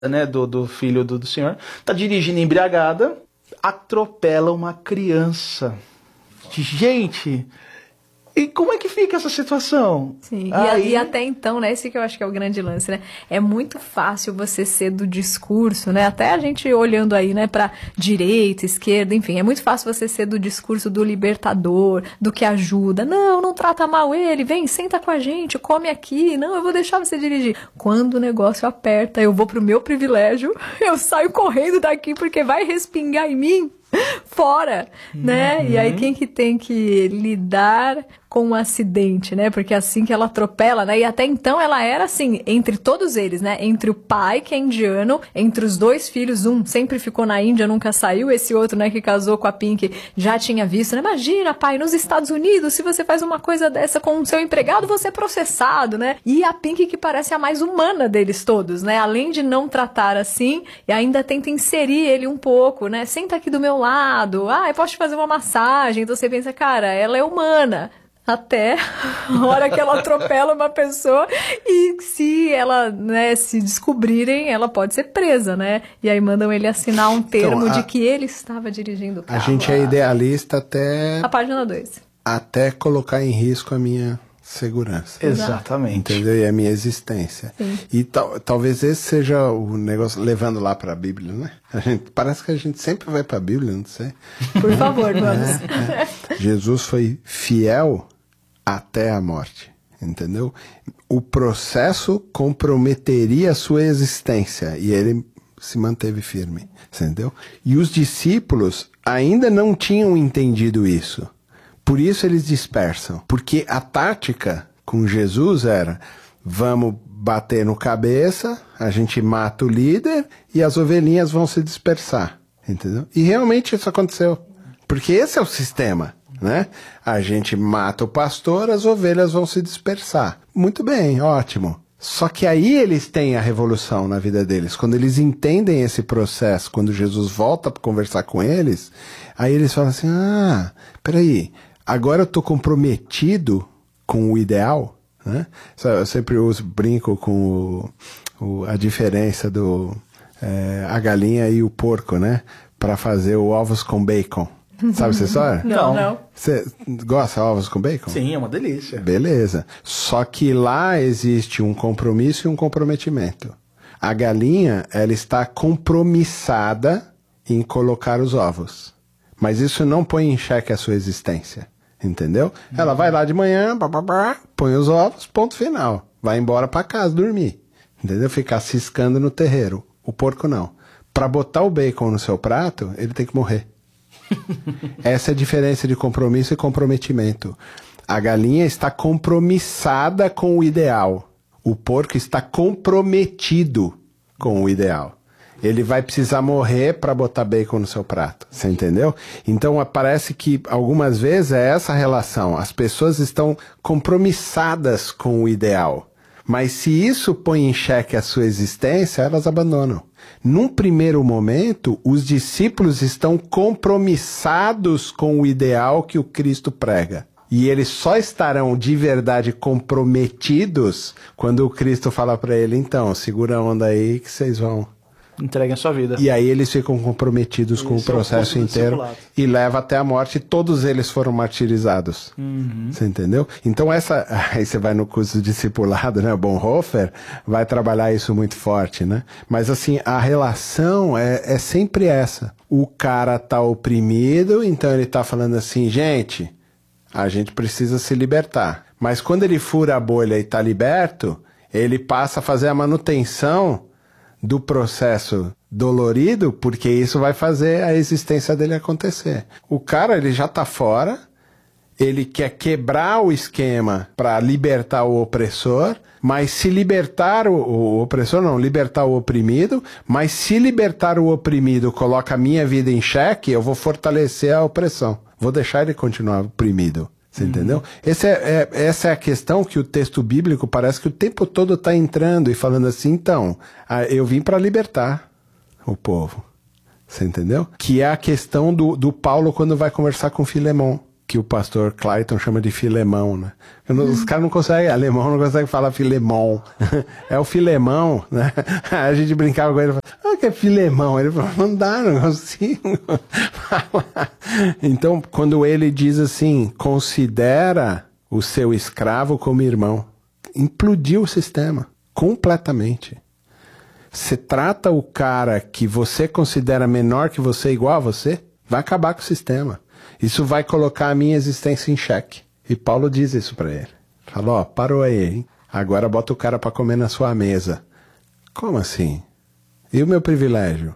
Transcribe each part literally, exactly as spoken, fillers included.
né, do, do filho do, do senhor, tá dirigindo embriagada, atropela uma criança. Gente, e como é que fica essa situação? Sim, Aí... e, e até então, né, esse que eu acho que é o grande lance, né, é muito fácil você ser do discurso, né, até a gente olhando aí, né, pra direita, esquerda, enfim, é muito fácil você ser do discurso do libertador, do que ajuda, não, não trata mal ele, vem, senta com a gente, come aqui, não, eu vou deixar você dirigir. Quando o negócio aperta, eu vou pro meu privilégio, eu saio correndo daqui porque vai respingar em mim. Fora, né? Uhum. E aí quem que tem que lidar com um acidente, né? Porque é assim que ela atropela, né? E até então ela era assim, entre todos eles, né? Entre o pai, que é indiano, entre os dois filhos, um sempre ficou na Índia, nunca saiu, esse outro, né, que casou com a Pink, já tinha visto, né? Imagina, pai, nos Estados Unidos, se você faz uma coisa dessa com o seu empregado, você é processado, né? E a Pink que parece a mais humana deles todos, né? Além de não tratar assim, e ainda tenta inserir ele um pouco, né? Senta aqui do meu lado, ah, eu posso te fazer uma massagem. Então você pensa, cara, ela é humana. Até a hora que ela atropela uma pessoa e se ela, né, se descobrirem, ela pode ser presa, né? E aí mandam ele assinar um termo então, a, de que ele estava dirigindo o carro. A gente é idealista até... A página dois. Até colocar em risco a minha segurança. Exatamente. Entendeu? E a minha existência. Sim. E tal, talvez esse seja o negócio, levando lá para a Bíblia, né? A gente, parece que a gente sempre vai para a Bíblia, não sei. Por favor, vamos. É, é. Jesus foi fiel até a morte, entendeu? O processo comprometeria a sua existência e ele se manteve firme, entendeu? E os discípulos ainda não tinham entendido isso. Por isso eles dispersam. Porque a tática com Jesus era, vamos bater no cabeça, a gente mata o líder e as ovelhinhas vão se dispersar, entendeu? E realmente isso aconteceu. Porque esse é o sistema, né? A gente mata o pastor, as ovelhas vão se dispersar. Muito bem, ótimo. Só que aí eles têm a revolução na vida deles. Quando eles entendem esse processo, quando Jesus volta para conversar com eles, aí eles falam assim, ah, peraí, agora eu estou comprometido com o ideal, né? Eu sempre uso, brinco com o, o, a diferença do é, a galinha e o porco, né? Para fazer o ovos com bacon. Sabe essa história? Não, não. Você gosta de ovos com bacon? Sim, é uma delícia. Beleza. Só que lá existe um compromisso e um comprometimento. A galinha, ela está compromissada em colocar os ovos. Mas isso não põe em xeque a sua existência. Entendeu? Uhum. Ela vai lá de manhã, blá, blá, blá, põe os ovos, ponto final. Vai embora para casa dormir. Entendeu? Ficar ciscando no terreiro. O porco não. Para botar o bacon no seu prato, ele tem que morrer. Essa é a diferença de compromisso e comprometimento. A galinha está compromissada com o ideal. O porco está comprometido com o ideal. Ele vai precisar morrer para botar bacon no seu prato. Você entendeu? Então parece que algumas vezes é essa relação. As pessoas estão compromissadas com o ideal. Mas se isso põe em xeque a sua existência, elas abandonam. Num primeiro momento, os discípulos estão compromissados com o ideal que o Cristo prega. E eles só estarão de verdade comprometidos quando o Cristo fala para ele, então, segura a onda aí que vocês vão... Entreguem a sua vida. E aí eles ficam comprometidos Isso com o processo é o inteiro e leva até a morte. Todos eles foram martirizados. Uhum. Você entendeu? Então essa... Aí você vai no curso de discipulado, né? Bonhoeffer vai trabalhar isso muito forte, né? Mas assim, a relação é, é sempre essa. O cara tá oprimido, então ele tá falando assim, gente, a gente precisa se libertar. Mas quando ele fura a bolha e tá liberto, ele passa a fazer a manutenção do processo dolorido, porque isso vai fazer a existência dele acontecer. O cara, ele já tá fora, ele quer quebrar o esquema para libertar o opressor, mas se libertar o, o opressor, não, libertar o oprimido, mas se libertar o oprimido coloca a minha vida em xeque, eu vou fortalecer a opressão. Vou deixar ele continuar oprimido. Você uhum. entendeu? Esse é, é, essa é a questão que o texto bíblico parece que o tempo todo está entrando e falando assim, então, eu vim para libertar o povo. Você entendeu? Que é a questão do, do Paulo quando vai conversar com Filemon. que o pastor Clayton chama de filemão, né? Os caras não conseguem, alemão não consegue falar filemão. É o filemão, né? A gente brincava com ele, ah, que é filemão? Ele falou, não dá, não consigo falar. Então, quando ele diz assim, considera o seu escravo como irmão, implodiu o sistema completamente. Você trata o cara que você considera menor que você igual a você, vai acabar com o sistema. Isso vai colocar a minha existência em xeque. E Paulo diz isso pra ele. Falou, ó, parou aí, hein? Agora bota o cara pra comer na sua mesa. Como assim? E o meu privilégio?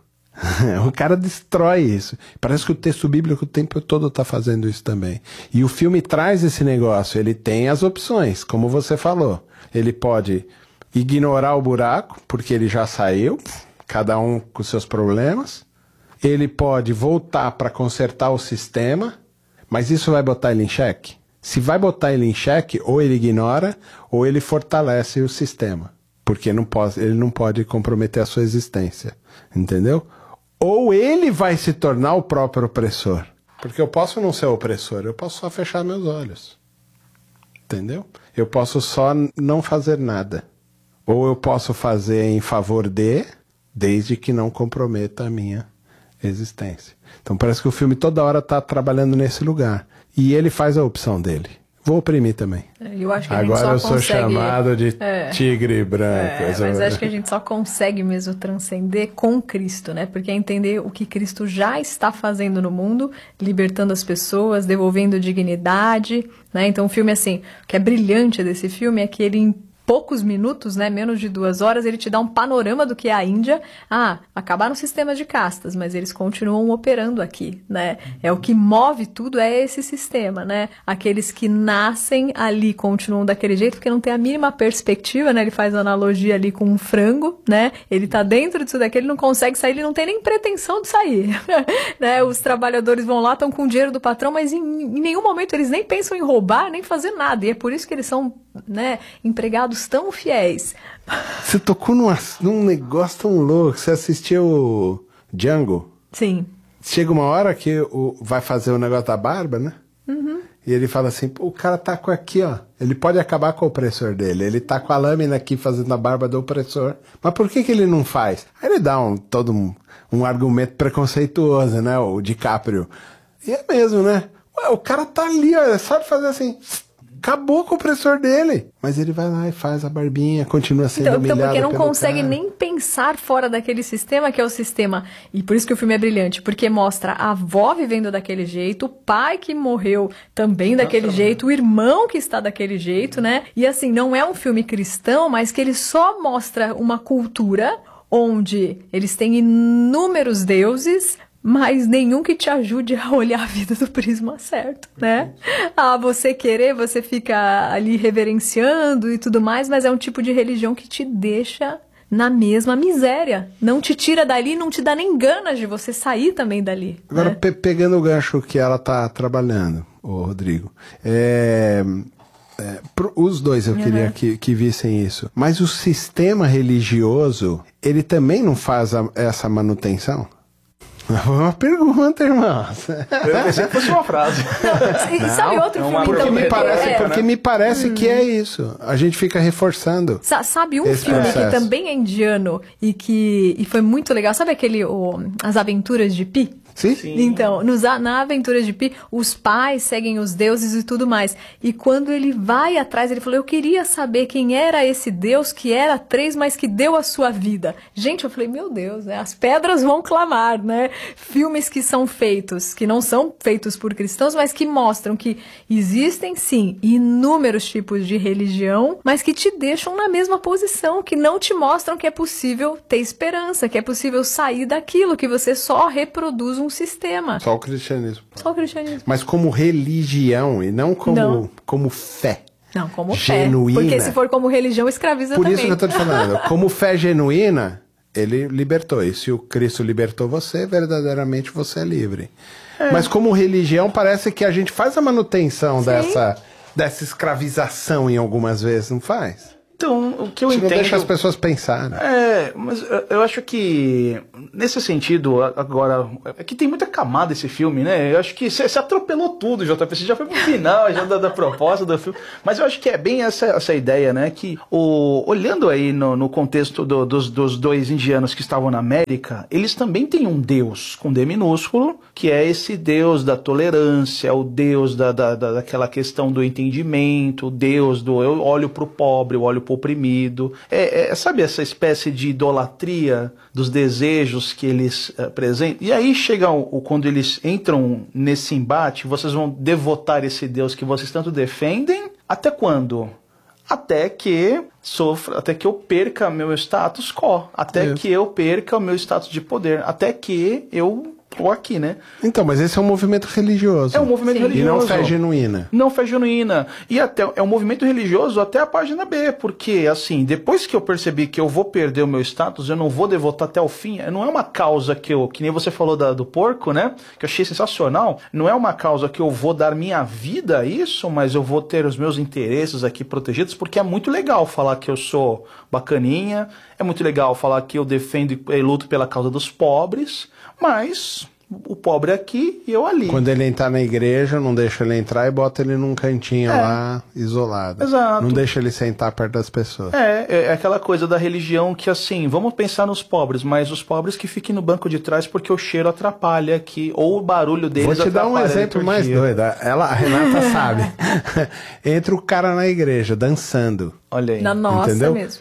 O cara destrói isso. Parece que o texto bíblico o tempo todo tá fazendo isso também. E o filme traz esse negócio. Ele tem as opções, como você falou. Ele pode ignorar o buraco, porque ele já saiu, cada um com seus problemas. Ele pode voltar para consertar o sistema, mas isso vai botar ele em xeque? Se vai botar ele em xeque, ou ele ignora, ou ele fortalece o sistema. Porque não pode, ele não pode comprometer a sua existência. Entendeu? Ou ele vai se tornar o próprio opressor. Porque eu posso não ser opressor, eu posso só fechar meus olhos. Entendeu? Eu posso só não fazer nada. Ou eu posso fazer em favor de, desde que não comprometa a minha existência. Então parece que o filme toda hora está trabalhando nesse lugar. E ele faz a opção dele. Vou oprimir também. Eu acho que a Agora gente só eu sou consegue... chamado de é. tigre branco. É, mas acho que a gente só consegue mesmo transcender com Cristo, né? Porque é entender o que Cristo já está fazendo no mundo, libertando as pessoas, devolvendo dignidade, né? Então o filme, assim, o que é brilhante desse filme é que ele... em poucos minutos, né, menos de duas horas, ele te dá um panorama do que é a Índia. Ah, acabaram os sistemas de castas, mas eles continuam operando aqui, né? É o que move tudo, é esse sistema, né? Aqueles que nascem ali continuam daquele jeito, porque não tem a mínima perspectiva, né? Ele faz analogia ali com um frango, né? Ele tá dentro disso daqui, ele não consegue sair, ele não tem nem pretensão de sair, né? Os trabalhadores vão lá, estão com o dinheiro do patrão, mas em, em nenhum momento eles nem pensam em roubar, nem fazer nada, e é por isso que eles são, né, empregados tão fiéis. Você tocou num, num negócio tão louco. Você assistiu Django? Sim. Chega uma hora que o, vai fazer o negócio da barba, né? Uhum. E ele fala assim, o cara tá com aqui, ó. Ele pode acabar com o opressor dele. Ele tá com a lâmina aqui fazendo a barba do opressor. Mas por que que ele não faz? Aí ele dá um, todo um, um argumento preconceituoso, né? O DiCaprio. E é mesmo, né? Ué, o cara tá ali, ó. É só de fazer assim... Acabou com o opressor dele. Mas ele vai lá e faz a barbinha, continua sendo então, humilhado. Então, porque não pelo consegue cara. nem pensar fora daquele sistema que é o sistema. E por isso que o filme é brilhante, porque mostra a avó vivendo daquele jeito, o pai que morreu também daquele Nossa, jeito, o irmão que está daquele jeito, né? E assim, não é um filme cristão, mas que ele só mostra uma cultura onde eles têm inúmeros deuses, mas nenhum que te ajude a olhar a vida do prisma certo, né? Ah, você querer, você fica ali reverenciando e tudo mais, mas é um tipo de religião que te deixa na mesma miséria. Não te tira dali, não te dá nem ganas de você sair também dali. Agora, né? pe- pegando o gancho que ela tá trabalhando, ô Rodrigo, é... É, pro, os dois eu Uhum. queria que, que vissem isso. Mas o sistema religioso, ele também não faz a, essa manutenção? Foi uma pergunta, irmãos. Eu pensei que fosse uma frase. E Não, sabe outro é uma filme Porque então? me Então, parece, é, porque né? me parece que é isso. A gente fica reforçando. Sa- Sabe um Esse filme processo. que também é indiano e que e foi muito legal? Sabe aquele o, As Aventuras de Pi? Sim? Sim. Então, nos, na Aventura de Pi, os pais seguem os deuses e tudo mais. E quando ele vai atrás, ele falou, eu queria saber quem era esse deus que era três, mas que deu a sua vida. Gente, eu falei, meu Deus, né? As pedras vão clamar, né? Filmes que são feitos, que não são feitos por cristãos, mas que mostram que existem, sim, inúmeros tipos de religião, mas que te deixam na mesma posição, que não te mostram que é possível ter esperança, que é possível sair daquilo, que você só reproduz um sistema. Só o cristianismo. Só o cristianismo. Mas como religião e não como, Não. como fé. Não, como Genuína. fé. Porque se for como religião, escraviza Por também. isso que eu tô te falando. Como fé genuína, ele libertou. E se o Cristo libertou você, verdadeiramente você é livre. É. Mas como religião, parece que a gente faz a manutenção dessa, dessa escravização em algumas vezes, não faz? Então, o que eu Você entendo... não deixa as pessoas pensar, né? É, mas eu- eu acho que, nesse sentido, a- agora, é que tem muita camada esse filme, né? Eu acho que você você atropelou tudo, J P, você já foi pro final, já da, da proposta do filme, mas eu acho que é bem essa, essa ideia, né? Que, o, olhando aí no, no contexto do- dos, dos dois indianos que estavam na América, eles também têm um Deus, com D minúsculo, que é esse Deus da tolerância, o Deus da, da, da- daquela questão do entendimento, o Deus do eu olho pro pobre, eu olho pro oprimido. É, é, sabe essa espécie de idolatria dos desejos que eles é, apresentam? E aí chega o, o- quando eles entram nesse embate, vocês vão devotar esse Deus que vocês tanto defendem? Até quando? Até que sofra, até que eu perca meu status quo, até Isso. que eu perca o meu status de poder, até que eu tô aqui, né? Então, mas esse é um movimento religioso. É um movimento Sim. E religioso. não fé genuína. Não fé genuína. E até é um movimento religioso até a página B, porque assim, depois que eu percebi que eu vou perder o meu status, eu não vou devotar até o fim, não é uma causa que eu, que nem você falou da, do porco, né? Que eu achei sensacional. Não é uma causa que eu vou dar minha vida a isso, mas eu vou ter os meus interesses aqui protegidos, porque é muito legal falar que eu sou bacaninha, é muito legal falar que eu defendo e luto pela causa dos pobres, mas o pobre aqui e eu ali. Quando ele entrar na igreja, não deixa ele entrar e bota ele num cantinho É. lá, isolado. Exato. Não deixa ele sentar perto das pessoas. É, é aquela coisa da religião que assim, vamos pensar nos pobres, mas os pobres que fiquem no banco de trás porque o cheiro atrapalha aqui, ou o barulho deles Vou te dar um atrapalha a exemplo mais liturgia. doido. Ela, a Renata sabe. Entra o cara na igreja dançando. Olha aí. Na nossa Entendeu? mesmo.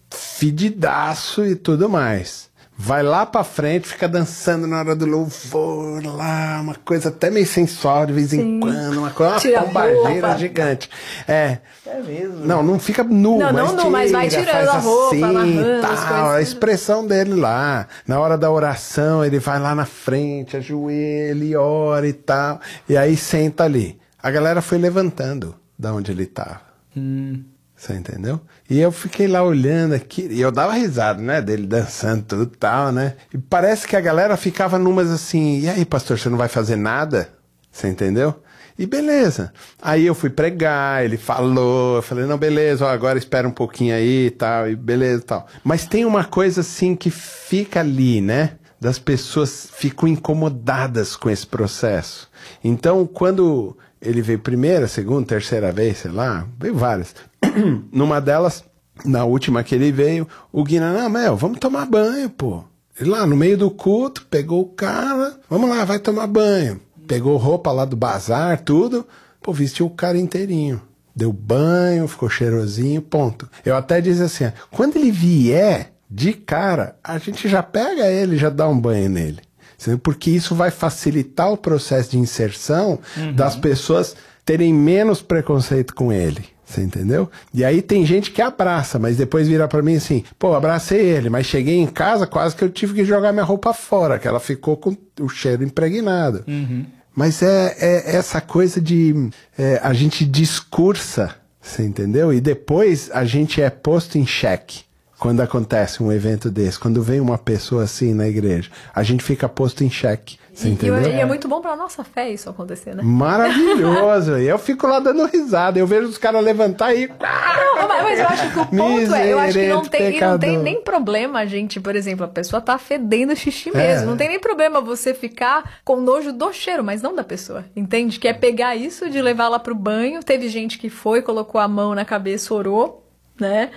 Fedidaço e tudo mais. Vai lá pra frente, fica dançando na hora do louvor lá, uma coisa até meio sensual de vez em Sim. quando, uma coisa, Tira uma a pombageira roupa. gigante. É. É mesmo. Não, não fica nu, Não, mas, não nu, mas vai tira, tirando faz a roupa, assim, amarrando as tal, coisas. a expressão dele lá. Na hora da oração, ele vai lá na frente, ajoelha e ora e tal. E aí senta ali. A galera foi levantando da onde ele estava. Hum. Você entendeu? E eu fiquei lá olhando aqui, e eu dava risada, né? Dele dançando tudo e tal, né? E parece que a galera ficava numas assim, e aí, pastor, você não vai fazer nada? Você entendeu? E beleza. Aí eu fui pregar, ele falou, eu falei, não, beleza, ó, agora espera um pouquinho aí e tal, e beleza e tal. Mas tem uma coisa assim que fica ali, né? Das pessoas ficam incomodadas com esse processo. Então, quando ele veio primeira, segunda, terceira vez, sei lá, veio várias. Numa delas, na última que ele veio, o Guina, não, Mel, vamos tomar banho, pô. Ele lá no meio do culto, pegou o cara, vamos lá, vai tomar banho. Pegou roupa lá do bazar, tudo, pô, vestiu o cara inteirinho. Deu banho, ficou cheirosinho, ponto. Eu até disse assim, ó, quando ele vier de cara, a gente já pega ele e já dá um banho nele. Porque isso vai facilitar o processo de inserção uhum. das pessoas terem menos preconceito com ele. Você entendeu? E aí tem gente que abraça, mas depois vira pra mim assim, pô, abracei ele, mas cheguei em casa, quase que eu tive que jogar minha roupa fora, que ela ficou com o cheiro impregnado. Uhum. Mas é, é essa coisa de é, a gente discursa, você entendeu? E depois a gente é posto em xeque. Quando acontece um evento desse, quando vem uma pessoa assim na igreja, a gente fica posto em xeque. Você E, entendeu? e é muito bom pra nossa fé isso acontecer, né? Maravilhoso. E eu fico lá dando risada. Eu vejo os caras levantar e... Não, mas, mas eu acho que o ponto é, eu acho que não tem, e não tem pecador. nem problema, gente, por exemplo, a pessoa tá fedendo xixi mesmo. É. Não tem nem problema você ficar com nojo do cheiro, mas não da pessoa, entende? Que é pegar isso de levar lá pro banho. Teve gente que foi, colocou a mão na cabeça, orou, né?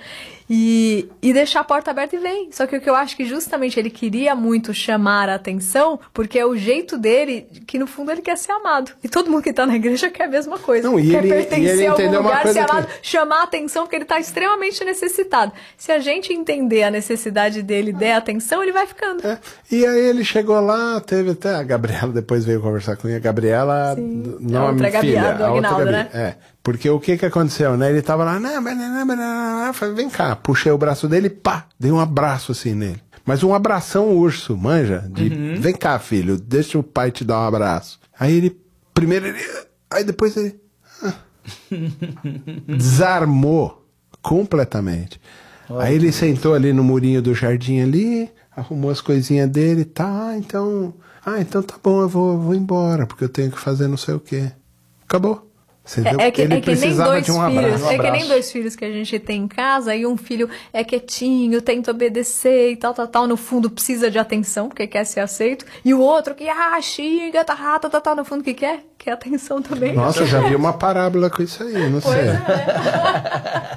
E, e deixar a porta aberta e vem. Só que o que eu acho que justamente ele queria muito chamar a atenção, porque é o jeito dele, que no fundo ele quer ser amado. E todo mundo que tá na igreja quer a mesma coisa. Não, e quer ele- pertencer e ele a algum entendeu uma lugar, coisa ser que- amado, chamar a atenção, porque ele tá extremamente necessitado. Se a gente entender a necessidade dele e der atenção, ele vai ficando. É. E aí ele chegou lá, teve até a Gabriela, depois veio conversar com ele. A Gabriela, Sim. não A a outra minha filha, Gabi, a do a outra Aguinaldo, Gabi. né? É, porque o que que aconteceu, né? Ele tava lá, não, mas não, não, não, não. Eu falei, vem cá, puxei o braço dele, pá, dei um abraço assim nele. Mas um abração urso, manja? De, Uhum. vem cá, filho, deixa o pai te dar um abraço. Aí ele, primeiro ele, aí depois ele, ah, desarmou completamente. Aí ele sentou ali no murinho do jardim ali, arrumou as coisinhas dele, tá, ah, então, ah, então tá bom, eu vou, vou embora, porque eu tenho que fazer não sei o quê. Acabou. É, é que, ele é que nem precisava dois de um filhos, abraço. Um é que nem abraço. dois filhos que a gente tem em casa, e um filho é quietinho, tenta obedecer e tal, tal, tal, no fundo precisa de atenção, porque quer ser aceito, e o outro que, ah, xinga, tá, tá, tá, tá, no fundo que quer? Quer atenção também. Nossa, eu já vi uma parábola com isso aí, não Pois sei. é.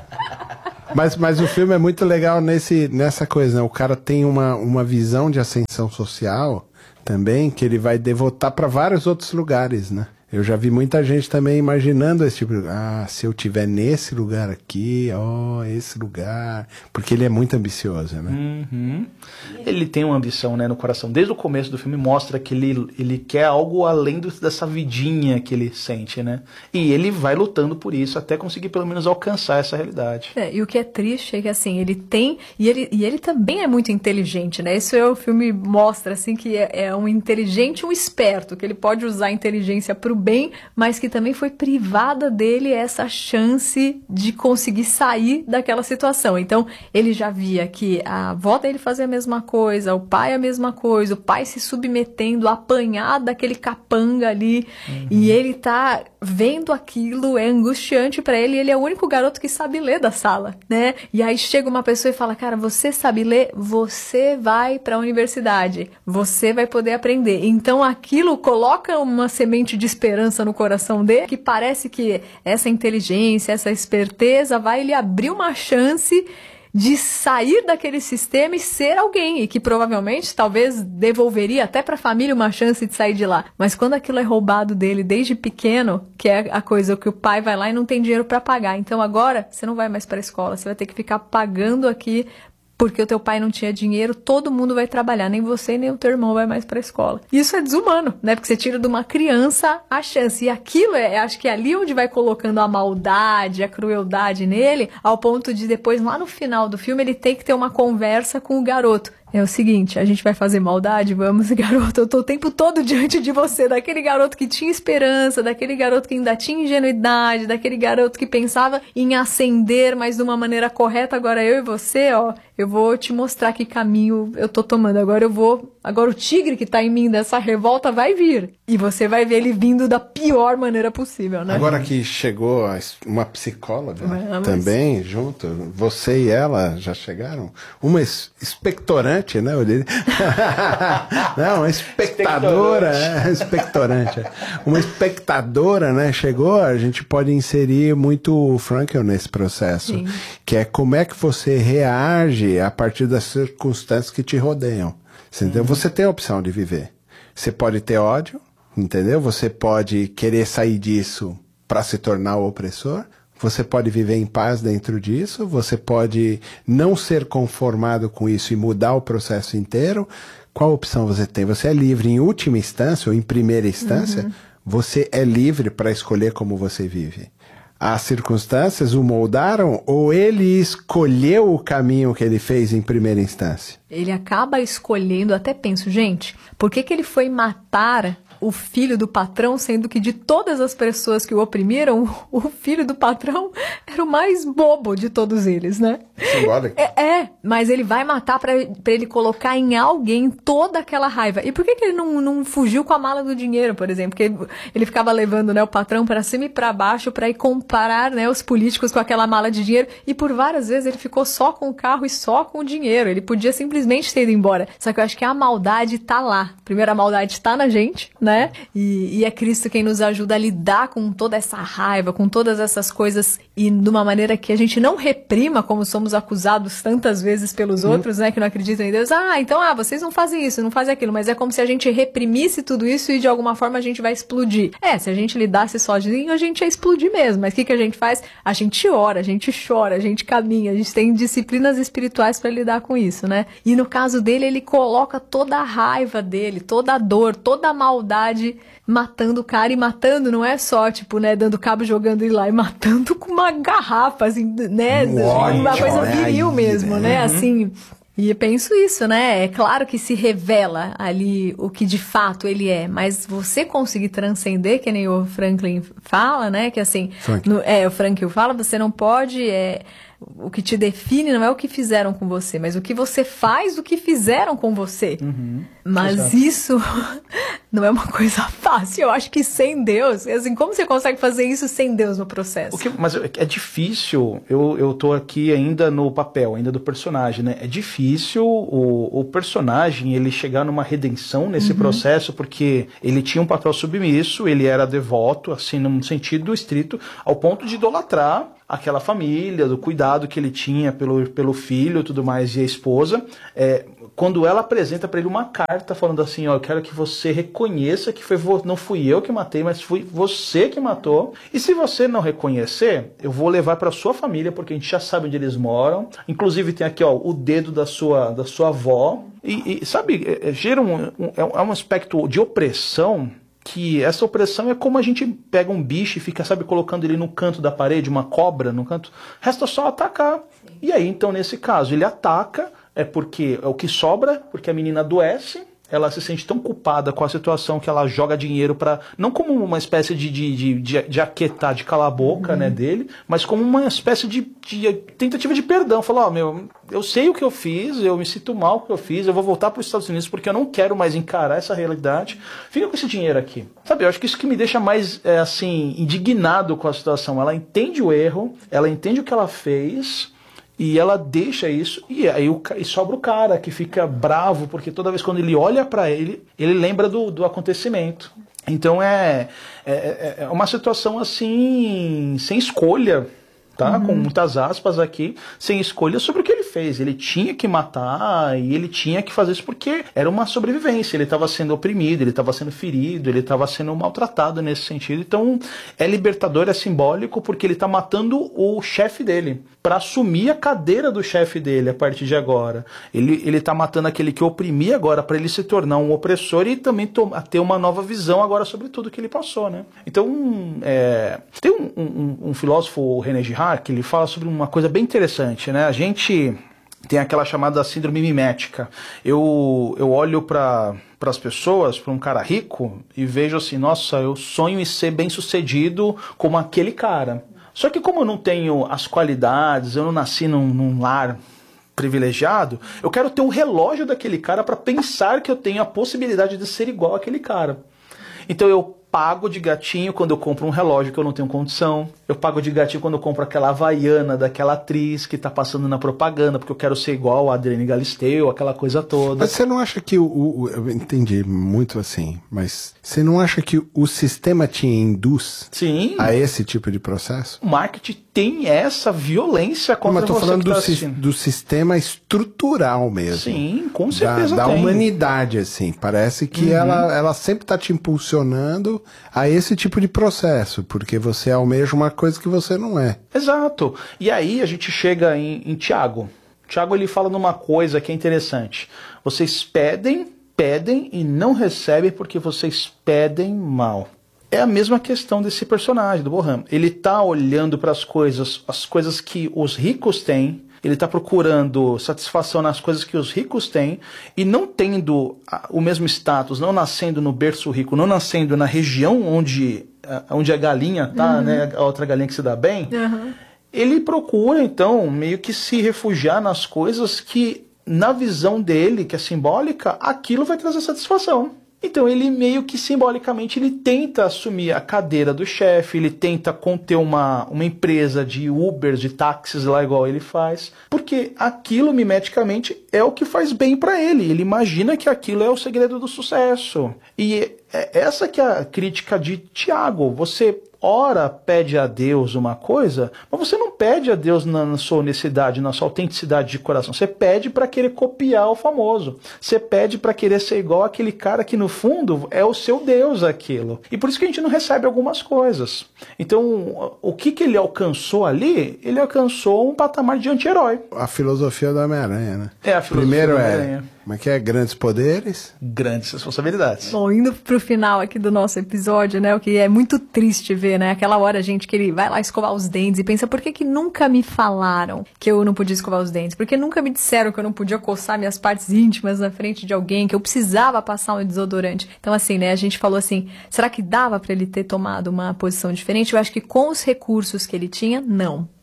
Mas, mas o filme é muito legal nesse, nessa coisa, né? O cara tem uma, uma visão de ascensão social também, que ele vai devotar para vários outros lugares, né? Eu já vi muita gente também imaginando esse tipo de... Ah, se eu tiver nesse lugar aqui, ó, oh, esse lugar... Porque ele é muito ambicioso, né? Uhum. Ele tem uma ambição, né, no coração. Desde o começo do filme mostra que ele, ele quer algo além do, dessa vidinha que ele sente, né? E ele vai lutando por isso até conseguir pelo menos alcançar essa realidade. É, e o que é triste é que, assim, ele tem... E ele, e ele também é muito inteligente, né? Isso é o filme mostra, assim, que é, é um inteligente, um esperto, que ele pode usar a inteligência pro bem, mas que também foi privada dele essa chance de conseguir sair daquela situação. Então, ele já via que a avó dele fazia a mesma coisa, o pai a mesma coisa, o pai se submetendo, apanhar daquele capanga ali, uhum. E ele tá vendo aquilo, é angustiante pra ele, e ele é o único garoto que sabe ler da sala, né? E aí chega uma pessoa e fala, cara, você sabe ler? Você vai pra universidade, você vai poder aprender. Então, aquilo coloca uma semente de esperança no coração dele, que parece que essa inteligência, essa esperteza vai lhe abrir uma chance de sair daquele sistema e ser alguém, e que provavelmente talvez devolveria até para a família uma chance de sair de lá. Mas quando aquilo é roubado dele desde pequeno, que é a coisa que o pai vai lá e não tem dinheiro para pagar, então agora você não vai mais para a escola, você vai ter que ficar pagando aqui porque o teu pai não tinha dinheiro, todo mundo vai trabalhar, nem você nem o teu irmão vai mais pra escola. Isso é desumano, né? Porque você tira de uma criança a chance. E aquilo é, acho que é ali onde vai colocando a maldade, a crueldade nele, ao ponto de depois, lá no final do filme, ele tem que ter uma conversa com o garoto. É o seguinte, a gente vai fazer maldade? Vamos, garoto, eu tô o tempo todo diante de você, daquele garoto que tinha esperança, daquele garoto que ainda tinha ingenuidade, daquele garoto que pensava em ascender, mas de uma maneira correta. Agora eu e você, ó, eu vou te mostrar que caminho eu tô tomando. Agora eu vou, agora o tigre que tá em mim dessa revolta vai vir. E você vai ver ele vindo da pior maneira possível, né? Agora que chegou uma psicóloga mas... também, junto, você e ela já chegaram? Uma expectorante, né? Não, uma espectadora, é, expectorante. Uma espectadora, né? Chegou, a gente pode inserir muito o Frankl nesse processo. Sim. Que é como é que você reage a partir das circunstâncias que te rodeiam. Entendeu? Uhum. Você tem a opção de viver. Você pode ter ódio, entendeu? Você pode querer sair disso para se tornar o opressor. Você pode viver em paz dentro disso, você pode não ser conformado com isso e mudar o processo inteiro. Qual opção você tem? Você é livre em última instância ou em primeira instância, uhum. Você é livre para escolher como você vive. As circunstâncias o moldaram ou ele escolheu o caminho que ele fez em primeira instância? Ele acaba escolhendo, até penso, gente, por que que ele foi matar o filho do patrão, sendo que de todas as pessoas que o oprimiram, o filho do patrão era o mais bobo de todos eles, né? Simbólico. É, é, mas ele vai matar pra, pra ele colocar em alguém toda aquela raiva. E por que que ele não, não fugiu com a mala do dinheiro, por exemplo? Porque ele, ele ficava levando, né, o patrão pra cima e pra baixo pra ir comparar, né, os políticos com aquela mala de dinheiro, e por várias vezes ele ficou só com o carro e só com o dinheiro. Ele podia simplesmente ter ido embora. Só que eu acho que a maldade tá lá. Primeiro, a maldade tá na gente, né? E, e é Cristo quem nos ajuda a lidar com toda essa raiva, com todas essas coisas, e de uma maneira que a gente não reprima, como somos acusados tantas vezes pelos uhum. outros, né, que não acreditam em Deus. Ah, então, ah, vocês não fazem isso, não fazem aquilo, mas é como se a gente reprimisse tudo isso e de alguma forma a gente vai explodir. É, se a gente lidasse sozinho, a gente ia explodir mesmo, mas o que que a gente faz? A gente ora, a gente chora, a gente caminha, a gente tem disciplinas espirituais para lidar com isso, né? E no caso dele, ele coloca toda a raiva dele, toda a dor, toda a maldade matando o cara, e matando não é só, tipo, né, dando cabo, jogando ele lá, e matando com uma garrafa, assim, né, Ótimo, uma coisa viril é, mesmo, é, né, uhum. assim, e eu penso isso, né, é claro que se revela ali o que de fato ele é, mas você conseguir transcender, que nem o Franklin fala, né, que assim, no, é, o Frankl fala, você não pode, é, O que te define não é o que fizeram com você, mas o que você faz do que fizeram com você. Uhum. Mas Exato. isso não é uma coisa fácil. Eu acho que sem Deus, assim, como você consegue fazer isso sem Deus no processo? O que, mas é difícil, eu, eu tô aqui ainda no papel, ainda do personagem, né? É difícil o, o personagem, ele chegar numa redenção nesse uhum. processo, porque ele tinha um papel submisso, ele era devoto, assim, num sentido estrito, ao ponto de idolatrar aquela família, do cuidado que ele tinha pelo, pelo filho, tudo mais, e a esposa. É, quando ela apresenta para ele uma carta falando assim, ó, eu quero que você reconheça que foi vo- não fui eu que matei, mas fui você que matou. E se você não reconhecer, eu vou levar para sua família, porque a gente já sabe onde eles moram. Inclusive tem aqui, ó, o dedo da sua, da sua avó. E, e sabe, é, gera um, um, é um aspecto de opressão, que essa opressão é como a gente pega um bicho e fica, sabe, colocando ele no canto da parede, uma cobra no canto, resta só atacar. Sim. E aí, então, nesse caso, ele ataca, é porque é o que sobra, porque a menina adoece, ela se sente tão culpada com a situação que ela joga dinheiro para não como uma espécie de, de, de, de, de aquietar, de calar a boca, uhum. né, dele, mas como uma espécie de, de tentativa de perdão. Falar, ó, oh, meu, eu sei o que eu fiz, eu me sinto mal com o que eu fiz, eu vou voltar para os Estados Unidos porque eu não quero mais encarar essa realidade. Fica com esse dinheiro aqui. Sabe, eu acho que isso que me deixa mais, é, assim, indignado com a situação. Ela entende o erro, ela entende o que ela fez, e ela deixa isso, e aí o, e sobra o cara que fica bravo, porque toda vez quando ele olha pra ele, ele lembra do, do acontecimento. Então é, é, é uma situação assim, sem escolha, tá? Uhum. Com muitas aspas aqui, sem escolha sobre o que ele fez. Ele tinha que matar e ele tinha que fazer isso porque era uma sobrevivência. Ele estava sendo oprimido, ele estava sendo ferido, ele estava sendo maltratado nesse sentido. Então é libertador, é simbólico, porque ele está matando o chefe dele para assumir a cadeira do chefe dele a partir de agora. Ele ele está matando aquele que oprimia agora para ele se tornar um opressor e também ter uma nova visão agora sobre tudo que ele passou, né? Então é, tem um, um, um filósofo, o René Girard, que ele fala sobre uma coisa bem interessante, né? A gente tem aquela chamada síndrome mimética. Eu, eu olho para as pessoas, para um cara rico, e vejo assim, nossa, eu sonho em ser bem sucedido como aquele cara. Só que como eu não tenho as qualidades, eu não nasci num, num lar privilegiado, eu quero ter o relógio daquele cara para pensar que eu tenho a possibilidade de ser igual àquele cara. Então eu pago de gatinho quando eu compro um relógio que eu não tenho condição. Eu pago de gatinho quando eu compro aquela havaiana daquela atriz que tá passando na propaganda, porque eu quero ser igual a Adriane Galisteu, aquela coisa toda. Mas você não acha que o, o... Eu entendi muito assim, mas você não acha que o sistema te induz Sim. a esse tipo de processo? O marketing tem essa violência contra mas tô você falando que tá do, si, do sistema estrutural mesmo. Sim, com certeza da, da tem. humanidade, assim. Parece que uhum. ela, ela sempre tá te impulsionando a esse tipo de processo, porque você almeja uma coisa que você não é. Exato. E aí a gente chega em, em Tiago. Tiago, ele fala numa coisa que é interessante. Vocês pedem, pedem e não recebem porque vocês pedem mal. É a mesma questão desse personagem, do Bohan. Ele tá olhando para as coisas, as coisas que os ricos têm, ele está procurando satisfação nas coisas que os ricos têm e não tendo o mesmo status, não nascendo no berço rico, não nascendo na região onde, onde a galinha tá, uhum. né, a outra galinha que se dá bem, uhum. ele procura, então, meio que se refugiar nas coisas que, na visão dele, que é simbólica, aquilo vai trazer satisfação. Então ele meio que simbolicamente ele tenta assumir a cadeira do chefe, ele tenta conter uma, uma empresa de Uber, de táxis lá igual ele faz, porque aquilo mimeticamente é o que faz bem para ele, ele imagina que aquilo é o segredo do sucesso. E é essa que é a crítica de Tiago, você ora pede a Deus uma coisa, mas você não pede a Deus na, na sua honestidade, na sua autenticidade de coração. Você pede para querer copiar o famoso. Você pede para querer ser igual aquele cara que no fundo é o seu Deus aquilo. E por isso que a gente não recebe algumas coisas. Então, o que, que ele alcançou ali? Ele alcançou um patamar de anti-herói. A filosofia do Homem-Aranha, né? É, a filosofia Primeiro do Homem-Aranha. É, como é que é? Grandes poderes. Grandes responsabilidades. Bom, indo pro final aqui do nosso episódio, né, o que é muito triste ver, né, aquela hora, gente, que ele vai lá escovar os dentes e pensa, por que que nunca me falaram que eu não podia escovar os dentes? Por que nunca me disseram que eu não podia coçar minhas partes íntimas na frente de alguém, que eu precisava passar um desodorante? Então, assim, né, a gente falou assim, será que dava pra ele ter tomado uma posição diferente? Eu acho que com os recursos que ele tinha, não.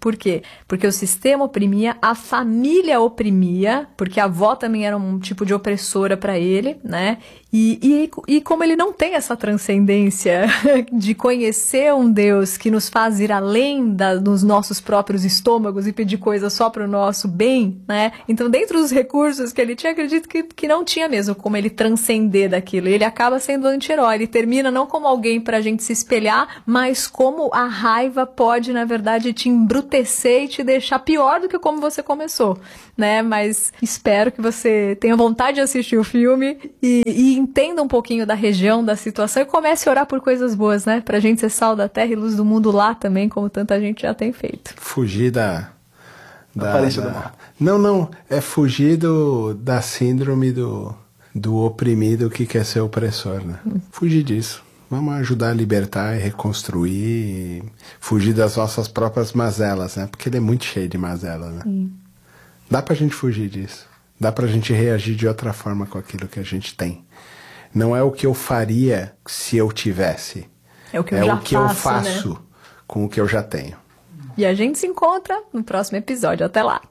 Por quê? Porque o sistema oprimia, a família oprimia, porque a avó também era um tipo de opressora para ele, né? E, e, e como ele não tem essa transcendência de conhecer um Deus que nos faz ir além da, dos nossos próprios estômagos e pedir coisas só para o nosso bem, né? Então, dentro dos recursos que ele tinha, acredito que, que não tinha mesmo como ele transcender daquilo. Ele acaba sendo anti-herói. Ele termina não como alguém para a gente se espelhar, mas como a raiva pode, na verdade, te embrutecer e te deixar pior do que como você começou, né? Mas espero que você tenha vontade de assistir o filme e, e entenda um pouquinho da região, da situação e comece a orar por coisas boas, né? Pra gente ser sal da terra e luz do mundo lá também, como tanta gente já tem feito. Fugir da... da aparência da... do mal. Não, não. É fugir do, da síndrome do, do oprimido que quer ser opressor, né? Hum. Fugir disso. Vamos ajudar a libertar e reconstruir, e fugir das nossas próprias mazelas, né? Porque ele é muito cheio de mazelas, né? Hum. Dá pra gente fugir disso. Dá pra gente reagir de outra forma com aquilo que a gente tem. Não é o que eu faria se eu tivesse. É o que eu é já o que faço, eu faço, né? Com o que eu já tenho. E a gente se encontra no próximo episódio. Até lá.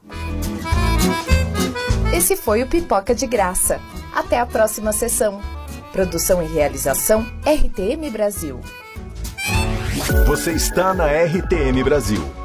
Esse foi o Pipoca de Graça. Até a próxima sessão. Produção e realização R T M Brasil. Você está na R T M Brasil.